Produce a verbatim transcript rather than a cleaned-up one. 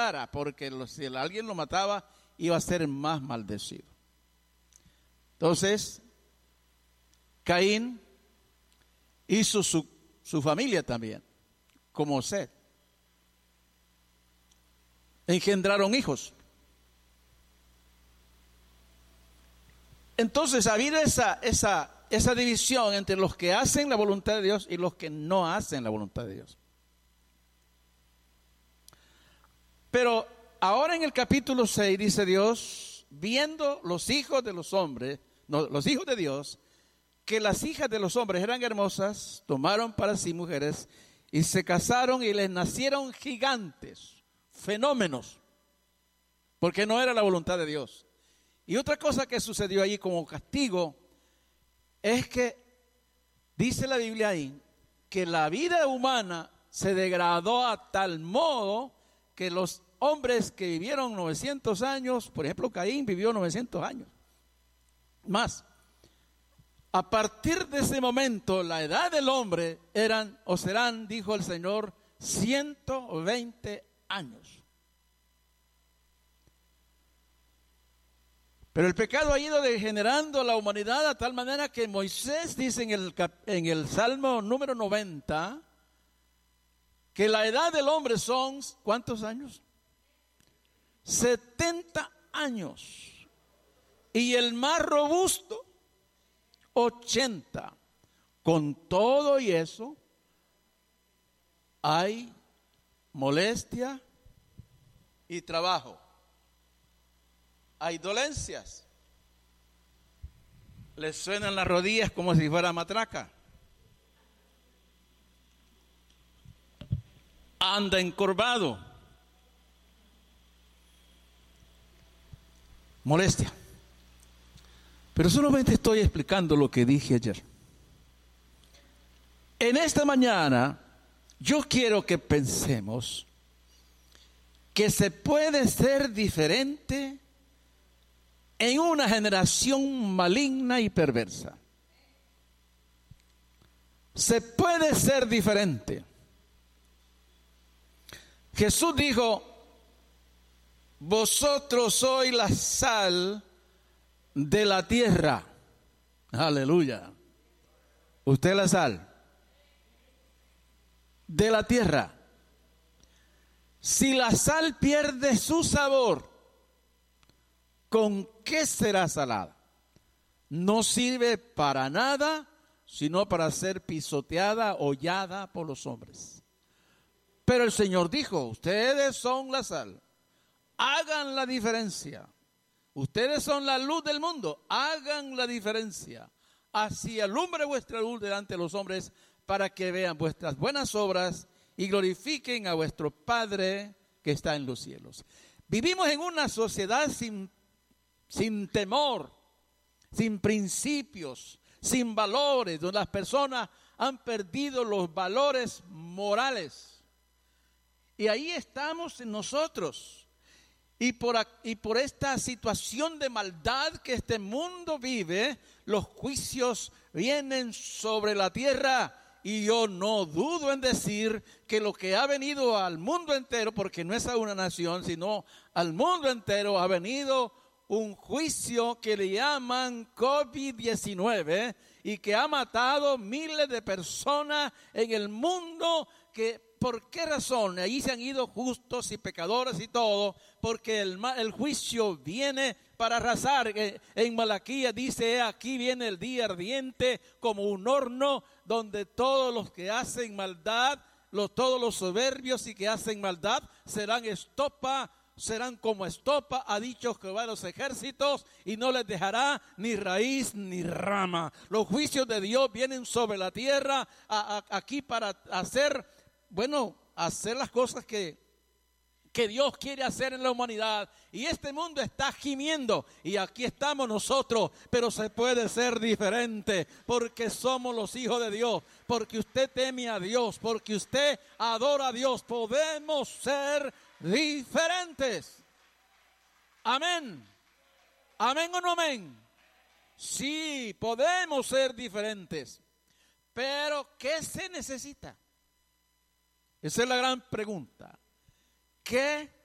matara, porque si alguien lo mataba, iba a ser más maldecido. Entonces, Caín hizo su, su familia también, como Set. Engendraron hijos. Entonces, ha habido esa, esa, esa división entre los que hacen la voluntad de Dios y los que no hacen la voluntad de Dios. Pero ahora en el capítulo seis dice Dios, viendo los hijos de los hombres, no, los hijos de Dios, que las hijas de los hombres eran hermosas, tomaron para sí mujeres y se casaron y les nacieron gigantes, fenómenos, porque no era la voluntad de Dios. Y otra cosa que sucedió allí como castigo es que dice la Biblia ahí que la vida humana se degradó a tal modo que los hombres que vivieron novecientos años, por ejemplo Caín vivió novecientos años más, a partir de ese momento la edad del hombre eran o serán, dijo el Señor, ciento veinte años. Pero el pecado ha ido degenerando la humanidad a tal manera que Moisés dice en el, en el Salmo número noventa que la edad del hombre son, ¿cuántos años? setenta años. Y el más robusto, ochenta. Con todo y eso, hay molestia y trabajo. Hay dolencias. Les suenan las rodillas como si fuera matraca. Anda encorvado. Molestia. Pero solamente estoy explicando lo que dije ayer. En esta mañana, yo quiero que pensemos que se puede ser diferente en una generación maligna y perversa. Se puede ser diferente. Jesús dijo, vosotros sois la sal de la tierra. Aleluya. Usted es la sal de la tierra. Si la sal pierde su sabor, ¿con qué será salada? No sirve para nada, sino para ser pisoteada, hollada por los hombres. Pero el Señor dijo, ustedes son la sal, hagan la diferencia. Ustedes son la luz del mundo, hagan la diferencia. Así alumbre vuestra luz delante de los hombres, para que vean vuestras buenas obras y glorifiquen a vuestro Padre que está en los cielos. Vivimos en una sociedad sin sin temor, sin principios, sin valores, donde las personas han perdido los valores morales. Y ahí estamos nosotros. Y por, y por esta situación de maldad que este mundo vive, los juicios vienen sobre la tierra. Y yo no dudo en decir que lo que ha venido al mundo entero, porque no es a una nación, sino al mundo entero, ha venido un juicio que le llaman COVID diecinueve y que ha matado miles de personas en el mundo. Que, ¿por qué razón? Allí se han ido justos y pecadores y todo, porque el, el juicio viene para arrasar. En Malaquías dice, aquí viene el día ardiente como un horno, donde todos los que hacen maldad, los, todos los soberbios y que hacen maldad serán estopa, serán como estopa, ha dicho Jehová de los ejércitos, y no les dejará ni raíz ni rama. Los juicios de Dios vienen sobre la tierra a, a, aquí para hacer, bueno, hacer las cosas que, que Dios quiere hacer en la humanidad. Y este mundo está gimiendo, y aquí estamos nosotros, pero se puede ser diferente, porque somos los hijos de Dios, porque usted teme a Dios, porque usted adora a Dios. Podemos ser diferentes. Amén. Amén o no amén. Sí, podemos ser diferentes. Pero ¿qué se necesita? Esa es la gran pregunta. ¿Qué